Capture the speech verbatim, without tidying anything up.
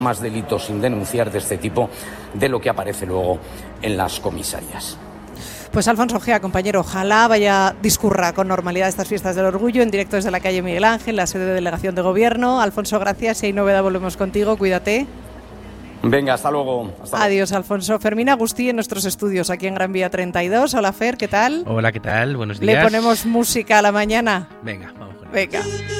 más delitos sin denunciar de este tipo de lo que aparece luego en las comisarías. Pues Alfonso Gea, compañero, ojalá vaya discurra con normalidad estas fiestas del orgullo, en directo desde la calle Miguel Ángel, la sede de delegación de gobierno. Alfonso, gracias. Si hay novedad volvemos contigo, cuídate. Venga, hasta luego. Hasta Adiós, luego. Alfonso. Fermín Agustí en nuestros estudios aquí en Gran Vía treinta y dos. Hola, Fer, ¿qué tal? Hola, ¿qué tal? Buenos días. Le ponemos música a la mañana. Venga, vamos con ello. Venga.